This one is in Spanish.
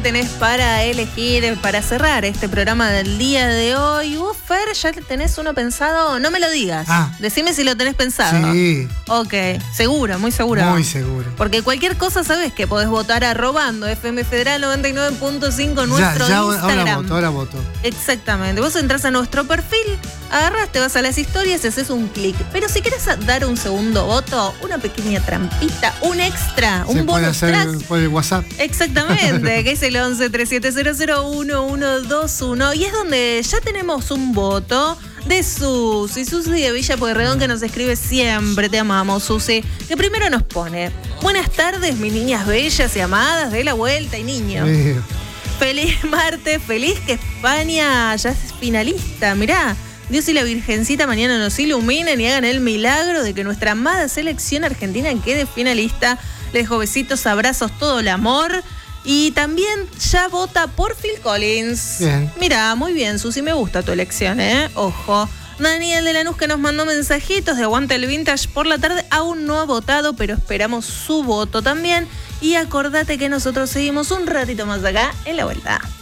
tenés para elegir, para cerrar este programa del día de hoy? Fer, ¿ya tenés uno pensado? No me lo digas. Decime si lo tenés pensado. Sí. Ok, seguro, muy seguro. Muy seguro. Porque cualquier cosa sabes que podés votar arrobando FM Federal 99.5 nuestro Instagram. Ahora voto. Exactamente. Vos entras a nuestro perfil, agarrás, te vas a las historias y haces un clic. Pero si querés dar un segundo voto, una pequeña trampita, un extra, un bonus track. Se puede hacer por el WhatsApp. Exactamente, que es el 11-3700-1121. Y es donde ya tenemos un voto de Susi de Villa Pueyrredón, que nos escribe siempre. Te amamos, Susi. Que primero nos pone: buenas tardes, mis niñas bellas y amadas de la vuelta y niños. Feliz martes, feliz que España ya es finalista. Mirá, Dios y la Virgencita mañana nos iluminen y hagan el milagro de que nuestra amada selección argentina quede finalista. Les dejo besitos, abrazos, todo el amor. Y también ya vota por Phil Collins. Bien. Mirá, muy bien, Susi, me gusta tu elección, Ojo. Daniel de Lanús, que nos mandó mensajitos de Aguanta el Vintage por la tarde, aún no ha votado, pero esperamos su voto también. Y acordate que nosotros seguimos un ratito más acá en la vuelta.